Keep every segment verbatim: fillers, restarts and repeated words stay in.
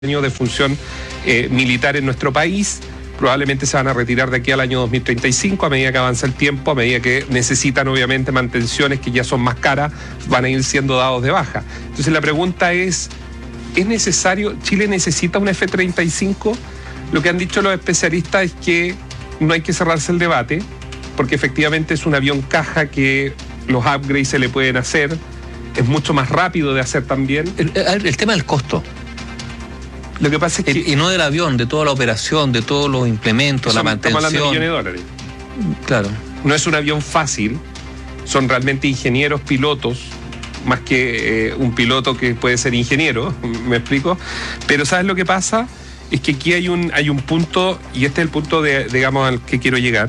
años de función eh, militar en nuestro país. Probablemente se van a retirar de aquí al año dos mil treinta y cinco a medida que avanza el tiempo, a medida que necesitan obviamente mantenciones que ya son más caras, van a ir siendo dados de baja. Entonces la pregunta es, ¿es necesario, Chile necesita un F treinta y cinco? Lo que han dicho los especialistas es que no hay que cerrarse el debate, porque efectivamente es un avión caja que los upgrades se le pueden hacer, es mucho más rápido de hacer también. El, el, el tema del costo. Lo que pasa es que... El, y no del avión, de toda la operación, de todos los implementos, la mantención. Estamos hablando de millones de dólares. Claro. No es un avión fácil, son realmente ingenieros, pilotos, más que eh, un piloto que puede ser ingeniero, ¿me explico? Pero ¿sabes lo que pasa? Es que aquí hay un, hay un punto, y este es el punto, de, digamos, al que quiero llegar.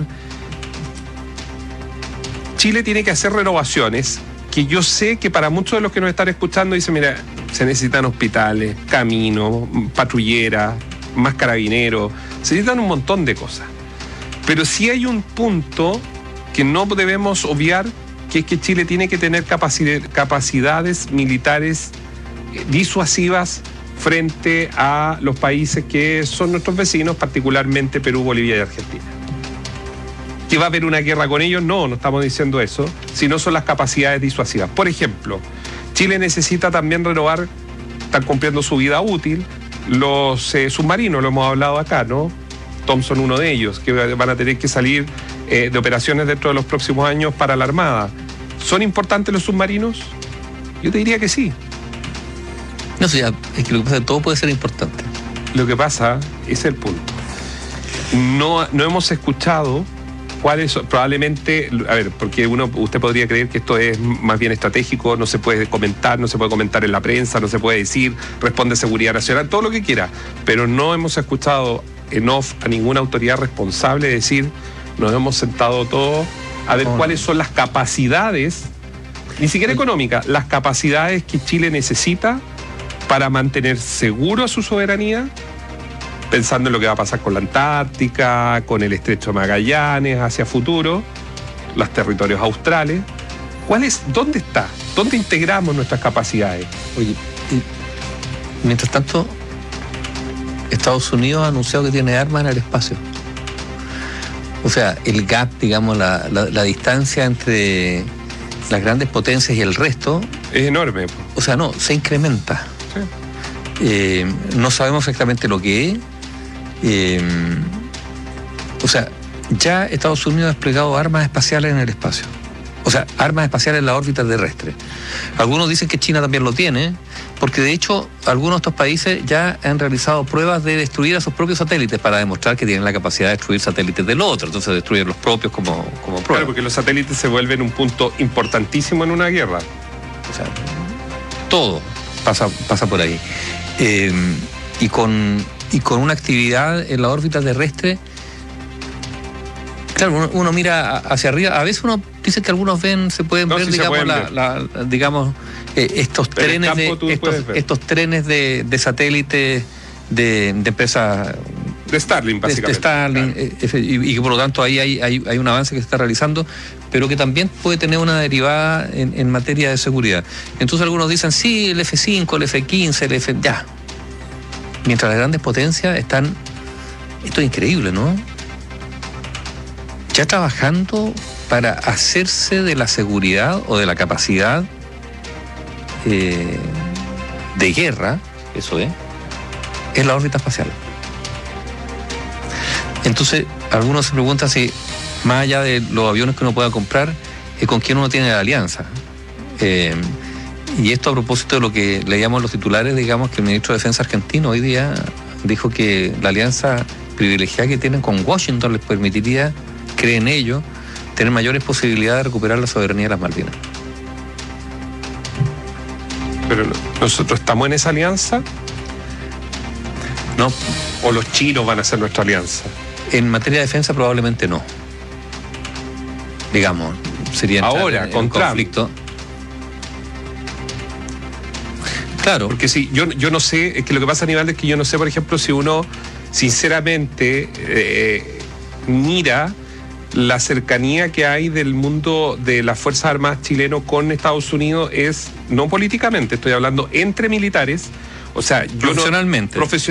Chile tiene que hacer renovaciones, que yo sé que para muchos de los que nos están escuchando dicen, mira, se necesitan hospitales, caminos, patrulleras, más carabineros, se necesitan un montón de cosas. Pero sí hay un punto que no debemos obviar, que es que Chile tiene que tener capacidad, capacidades militares disuasivas frente a los países que son nuestros vecinos, particularmente Perú, Bolivia y Argentina. ¿Que va a haber una guerra con ellos? No, no estamos diciendo eso, sino son las capacidades disuasivas. Por ejemplo, Chile necesita también renovar, están cumpliendo su vida útil, los eh, submarinos, lo hemos hablado acá, ¿no? Thompson, uno de ellos, que van a tener que salir eh, de operaciones dentro de los próximos años para la Armada. ¿Son importantes los submarinos? Yo te diría que sí. No sé, es que lo que pasa es que todo puede ser importante. Lo que pasa, ese es el punto. No, no hemos escuchado cuáles son, probablemente, a ver, porque uno, usted podría creer que esto es más bien estratégico, no se puede comentar, no se puede comentar en la prensa, no se puede decir, responde seguridad nacional, todo lo que quiera, pero no hemos escuchado en off a ninguna autoridad responsable decir, nos hemos sentado todos a ver oh, cuáles son las capacidades, ni siquiera económicas, las capacidades que Chile necesita para mantener seguro a su soberanía, pensando en lo que va a pasar con la Antártica, con el Estrecho de Magallanes hacia futuro, los territorios australes. ¿Cuál es, dónde está? ¿Dónde integramos nuestras capacidades? Oye, y, mientras tanto, Estados Unidos ha anunciado que tiene armas en el espacio. O sea, el gap, digamos, la, la, la distancia entre las grandes potencias y el resto... Es enorme. O sea, no, se incrementa. Sí. Eh, no sabemos exactamente lo que es. Eh, o sea, ya Estados Unidos ha desplegado armas espaciales en el espacio. O sea, armas espaciales en la órbita terrestre. Algunos dicen que China también lo tiene, porque de hecho algunos de estos países ya han realizado pruebas de destruir a sus propios satélites para demostrar que tienen la capacidad de destruir satélites del otro, entonces destruyen los propios como, como prueba. Claro, porque los satélites se vuelven un punto importantísimo en una guerra. O sea, todo pasa, pasa por ahí. Eh, y con... y con una actividad en la órbita terrestre, claro, uno, uno mira hacia arriba, a veces uno dice que algunos ven, se pueden no, ver, sí digamos, pueden la, ver. La, digamos, eh, estos Pero trenes de estos, estos trenes de, de satélites de, de empresas de Starlink, básicamente. De, de Starlink, claro. eh, y, y que por lo tanto ahí hay, hay, hay un avance que se está realizando, pero que también puede tener una derivada en, en materia de seguridad. Entonces algunos dicen, sí, el F cinco, el F quince, el F... ya. Mientras las grandes potencias están, esto es increíble, ¿no? Ya trabajando para hacerse de la seguridad o de la capacidad eh, de guerra, eso es, en la órbita espacial. Entonces, algunos se preguntan si, más allá de los aviones que uno pueda comprar, eh, ¿con quién uno tiene la alianza? Eh, Y esto a propósito de lo que leíamos en los titulares, digamos que el ministro de Defensa argentino hoy día dijo que la alianza privilegiada que tienen con Washington les permitiría, creen ellos, tener mayores posibilidades de recuperar la soberanía de las Malvinas. Pero nosotros estamos en esa alianza, ¿no? ¿O los chinos van a ser nuestra alianza? En materia de defensa probablemente no. Digamos, sería ahora en, con en un conflicto. Claro. Porque sí, yo, yo no sé, es que lo que pasa, Aníbal, es que yo no sé, por ejemplo, si uno sinceramente eh, mira la cercanía que hay del mundo de las Fuerzas Armadas chileno con Estados Unidos, es, no políticamente, estoy hablando entre militares, O sea, yo Profesionalmente. No,